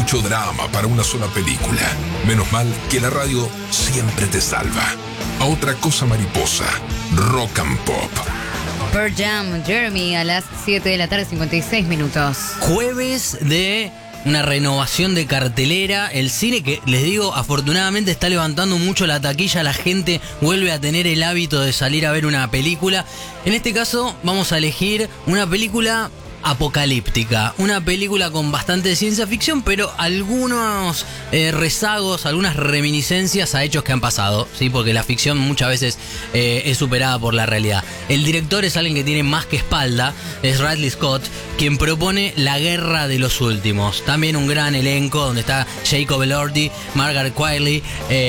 mucho drama para una sola película. Menos mal que la radio siempre te salva. A otra cosa mariposa, Rock and Pop. Pearl Jam, Jeremy, a las 7 de la tarde, 56 minutos. Jueves de una renovación de cartelera. El cine, que les digo, afortunadamente está levantando mucho la taquilla. La gente vuelve a tener el hábito de salir a ver una película. En este caso vamos a elegir una película apocalíptica, una película con bastante ciencia ficción, pero algunos rezagos, algunas reminiscencias a hechos que han pasado, ¿sí? Porque la ficción muchas veces es superada por la realidad. El director es alguien que tiene más que espalda, es Ridley Scott, quien propone La Guerra de los Últimos. También un gran elenco donde está Jacob Elordi, Margaret Qualley.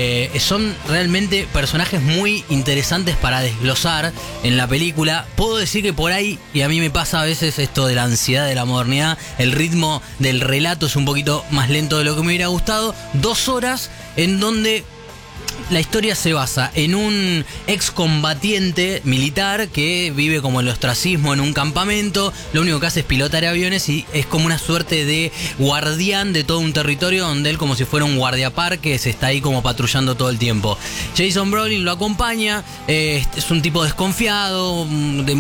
Son realmente personajes muy interesantes para desglosar en la película. Puedo decir que por ahí, y a mí me pasa a veces esto de la ansiedad de la modernidad, el ritmo del relato es un poquito más lento de lo que me hubiera gustado. 2 horas en donde la historia se basa en un excombatiente militar que vive como el ostracismo en un campamento. Lo único que hace es pilotar aviones y es como una suerte de guardián de todo un territorio donde él, como si fuera un guardiaparques, está ahí como patrullando todo el tiempo. Jason Brolin lo acompaña, es un tipo desconfiado, de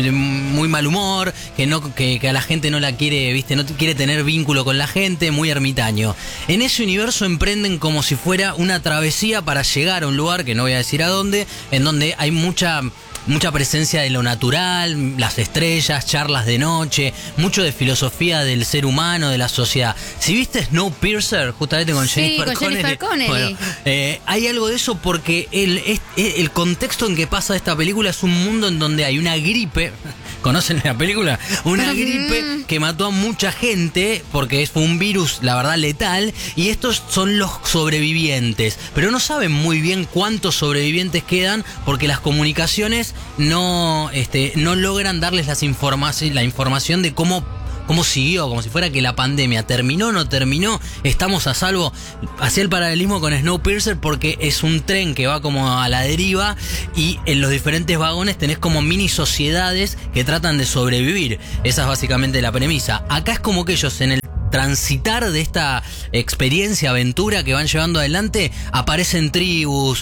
muy mal humor, que a la gente no la quiere, ¿viste? No quiere tener vínculo con la gente, muy ermitaño. En ese universo emprenden como si fuera una travesía para llegar a un lugar, que no voy a decir a dónde, en donde hay mucha presencia de lo natural, las estrellas, charlas de noche, mucho de filosofía del ser humano, de la sociedad. Si viste Snowpiercer, justamente con Jennifer Connelly. Bueno, hay algo de eso porque el contexto en que pasa esta película es un mundo en donde hay una gripe. ¿Conocen la película? Una gripe que mató a mucha gente porque fue un virus, la verdad, letal. Y estos son los sobrevivientes. Pero no saben muy bien cuántos sobrevivientes quedan porque las comunicaciones no logran darles la información de cómo siguió, como si fuera que la pandemia terminó, no terminó, estamos a salvo. Hacía el paralelismo con Snowpiercer porque es un tren que va como a la deriva y en los diferentes vagones tenés como mini sociedades que tratan de sobrevivir. Esa es básicamente la premisa. Acá es como que ellos en el transitar de esta experiencia, aventura que van llevando adelante, aparecen tribus,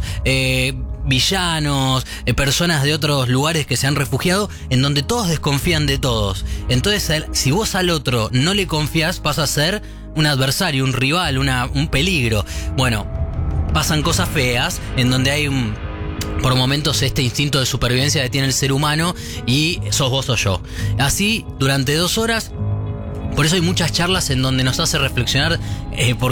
villanos, personas de otros lugares que se han refugiado, en donde todos desconfían de todos. Entonces, si vos al otro no le confías, pasa a ser un adversario, un rival, un peligro. Bueno, pasan cosas feas, en donde hay por momentos este instinto de supervivencia que tiene el ser humano y sos vos o yo. Así, durante 2 horas. Por eso hay muchas charlas en donde nos hace reflexionar